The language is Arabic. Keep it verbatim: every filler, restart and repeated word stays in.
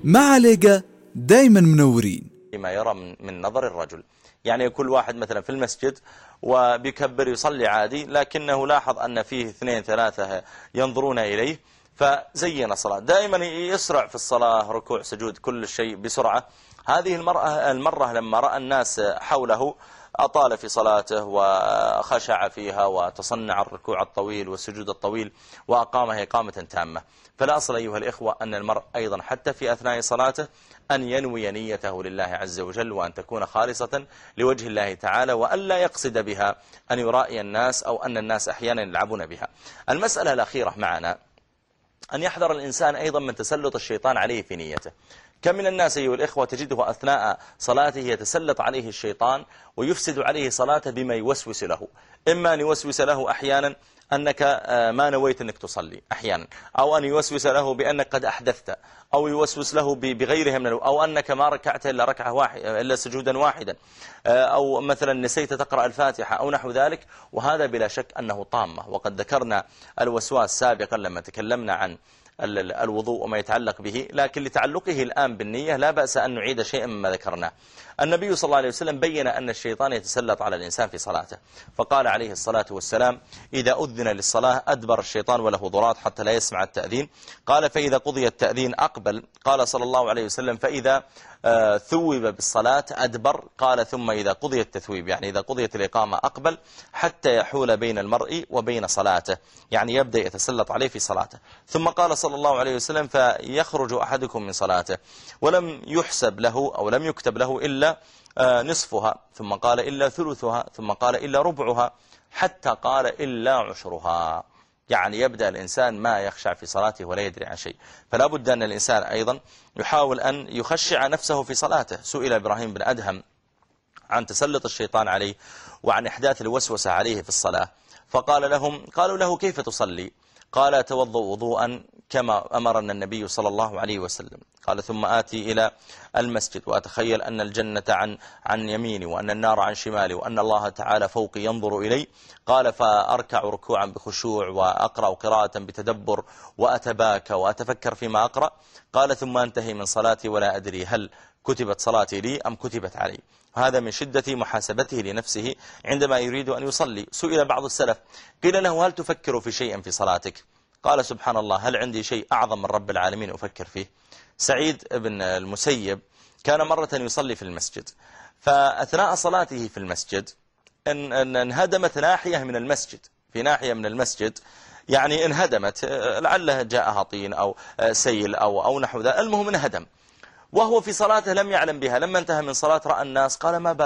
مع ليجا دايما منورين. ما يرى من, من نظر الرجل، يعني كل واحد مثلا في المسجد وبيكبر يصلي عادي، لكنه لاحظ أن فيه اثنين ثلاثة ينظرون إليه فزين صلاة. دائما يسرع في الصلاة، ركوع سجود كل شيء بسرعة. هذه المرأة المرة لما رأى الناس حوله أطال في صلاته وخشع فيها وتصنع الركوع الطويل والسجود الطويل وأقامها إقامة تامة. فالأصل أيها الإخوة أن المرء أيضا حتى في أثناء صلاته أن ينوي نيته لله عز وجل، وأن تكون خالصة لوجه الله تعالى، وأن لا يقصد بها أن يرائي الناس أو أن الناس أحيانا يلعبون بها. المسألة الأخيرة معنا أن يحذر الإنسان أيضا من تسلط الشيطان عليه في نيته. كم من الناس أيها الإخوة تجده أثناء صلاته يتسلط عليه الشيطان ويفسد عليه صلاته بما يوسوس له. إما أن يوسوس له أحيانا أنك ما نويت أنك تصلي أحيانا، أو أن يوسوس له بأنك قد أحدثت، أو يوسوس له بغيرها من، أو أنك ما ركعت إلا ركعة واحدة إلا سجودا واحدا، أو مثلا نسيت تقرأ الفاتحة أو نحو ذلك. وهذا بلا شك أنه طامة. وقد ذكرنا الوسواس سابقا لما تكلمنا عن الوضوء وما يتعلق به، لكن لتعلقه الآن بالنية لا بأس أن نعيد شيئا مما ذكرناه. النبي صلى الله عليه وسلم بين أن الشيطان يتسلط على الإنسان في صلاته، فقال عليه الصلاة والسلام: إذا أذن للصلاة أدبر الشيطان وله ضرات حتى لا يسمع التأذين. قال: فإذا قضي التأذين أقبل. قال صلى الله عليه وسلم: فإذا ثوب بالصلاة أدبر. قال: ثم إذا قضي التثويب، يعني إذا قضيت الإقامة أقبل حتى يحول بين المرء وبين صلاته، يعني يبدأ يتسلط عليه في صلاته. ثم قال صلى الله عليه وسلم: فيخرج أحدكم من صلاته ولم يحسب له أو لم يكتب له إلا نصفها، ثم قال إلا ثلثها، ثم قال إلا ربعها، حتى قال إلا عشرها. يعني يبدأ الإنسان ما يخشع في صلاته ولا يدري عن شيء. فلا بد أن الإنسان أيضا يحاول أن يخشع نفسه في صلاته. سئل إبراهيم بن أدهم عن تسلط الشيطان عليه وعن إحداث الوسوسة عليه في الصلاة، فقال لهم قالوا له: كيف تصلي؟ قال: توضأ وضوءا كما أمرنا النبي صلى الله عليه وسلم. قال: ثم آتي إلى المسجد وأتخيل أن الجنة عن عن يميني وأن النار عن شمالي وأن الله تعالى فوقي ينظر إلي. قال: فأركع ركوعا بخشوع وأقرأ قراءة بتدبر وأتباكى وأتفكر فيما أقرأ. قال: ثم أنتهي من صلاتي ولا أدري هل كتبت صلاتي لي أم كتبت علي. هذا من شدة محاسبته لنفسه عندما يريد أن يصلي. سئل بعض السلف قيل له: هل تفكر في شيء في صلاتك؟ قال: سبحان الله، هل عندي شيء أعظم من رب العالمين أفكر فيه؟ سعيد بن المسيب كان مرة يصلي في المسجد، فأثناء صلاته في المسجد انهدمت ناحية من المسجد، في ناحية من المسجد يعني انهدمت، لعله جاءها طين أو سيل أو أو نحو ذلك، المهم انهدم، وهو في صلاته لم يعلم بها. لما انتهى من صلاة رأى الناس قال: ما